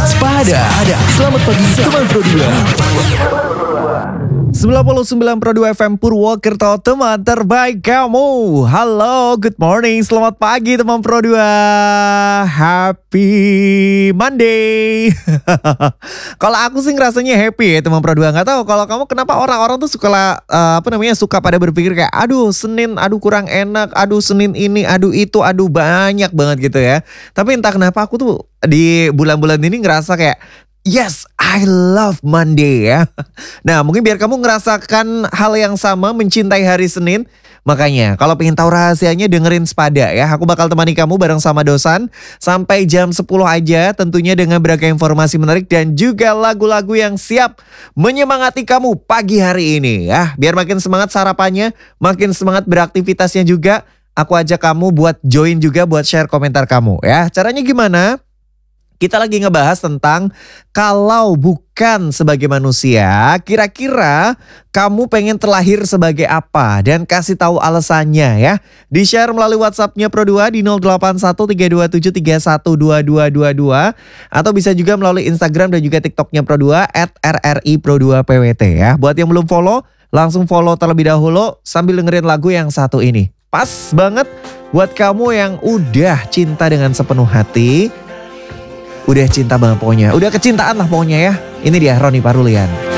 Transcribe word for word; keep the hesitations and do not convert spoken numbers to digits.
Sepada. Selamat pagi teman Pro dua. sembilan puluh sembilan Pro dua F M Purwokerto, teman terbaik kamu. Halo, good morning, selamat pagi teman Pro dua. Happy Monday. Kalau aku sih ngerasanya happy ya teman Pro dua. Gak tahu kalau kamu kenapa orang-orang tuh suka uh, apa namanya suka pada berpikir kayak aduh Senin, aduh kurang enak, aduh Senin ini, aduh itu, aduh banyak banget gitu ya. Tapi entah kenapa aku tuh di bulan-bulan ini ngerasa kayak yes, I love Monday ya. Nah, mungkin biar kamu ngerasakan hal yang sama, mencintai hari Senin. Makanya, kalau pengen tahu rahasianya dengerin Sepada ya. Aku bakal temani kamu bareng sama Dosan sampai jam sepuluh aja. Tentunya dengan beragam informasi menarik dan juga lagu-lagu yang siap menyemangati kamu pagi hari ini ya. Biar makin semangat sarapannya, makin semangat beraktivitasnya juga. Aku ajak kamu buat join juga, buat share komentar kamu ya. Caranya gimana? Kita lagi ngebahas tentang kalau bukan sebagai manusia, kira-kira kamu pengen terlahir sebagai apa? Dan kasih tahu alasannya ya. Di-share melalui WhatsApp-nya Pro dua di nol delapan satu tiga dua tujuh tiga satu dua dua dua dua. Atau bisa juga melalui Instagram dan juga TikTok-nya Pro dua at R R I Pro dua P W T ya. Buat yang belum follow, langsung follow terlebih dahulu sambil dengerin lagu yang satu ini. Pas banget buat kamu yang udah cinta dengan sepenuh hati. Udah cinta banget pokoknya. Udah kecintaan lah pokoknya ya. Ini dia Roni Parulian.